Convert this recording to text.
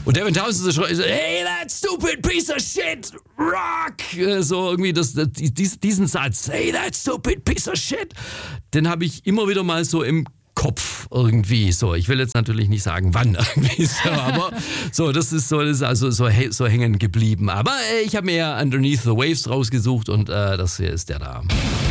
Und Devin Townsend so, hey, that stupid piece of shit, rock. So irgendwie diesen Satz, hey, that stupid piece of shit, den habe ich immer wieder mal so im Kopf irgendwie so. Ich will jetzt natürlich nicht sagen, wann irgendwie so, aber so, das ist also so hängen geblieben. Aber ich habe mir ja Underneath the Waves rausgesucht und das hier ist der da.